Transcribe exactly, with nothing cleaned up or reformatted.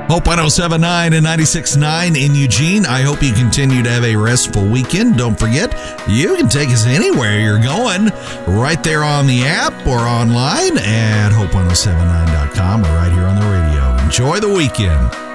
Hope one oh seven point nine and ninety-six point nine in Eugene. I hope you continue to have a restful weekend. Don't forget, you can take us anywhere you're going, right there on the app or online at hope one oh seven nine dot com or right here on the radio. Enjoy the weekend.